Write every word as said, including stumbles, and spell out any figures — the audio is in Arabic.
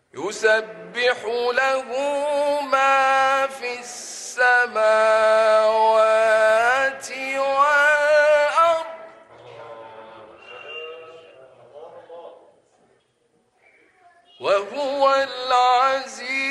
يسبح له ما في السماوات والأرض وهو العزيز